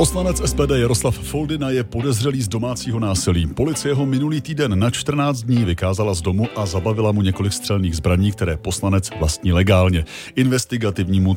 Poslanec SPD Jaroslav Foldyna je podezřelý z domácího násilí. Policie ho minulý týden na 14 dní vykázala z domu a zabavila mu několik střelných zbraní, které poslanec vlastní legálně. Investigativnímu